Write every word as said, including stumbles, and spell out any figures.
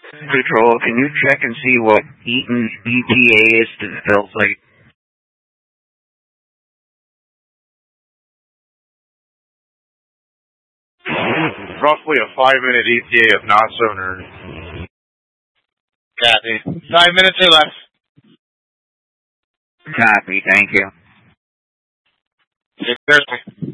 Patrol, can you check and see what Eaton's E T A is to the fill site? Roughly a five-minute E T A, if not sooner. Copy. Five minutes or less. Copy, thank you. Yes, sir.